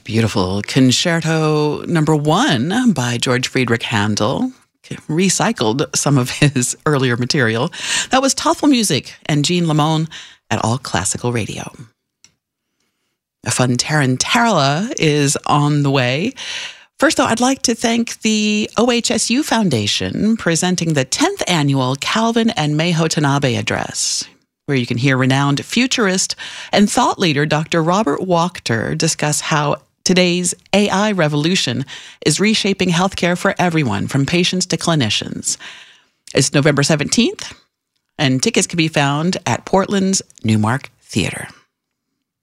Beautiful. Concerto number 1 by George Friedrich Handel. Recycled some of his earlier material. That was Thoughtful Music and Jean Lamont at All Classical Radio. A fun Tarantella is on the way. First, though, I'd like to thank the OHSU Foundation presenting the 10th annual Calvin and Meiho Tanabe address, where you can hear renowned futurist and thought leader Dr. Robert Wachter discuss how today's AI revolution is reshaping healthcare for everyone, from patients to clinicians. It's November 17th, and tickets can be found at Portland's Newmark Theater.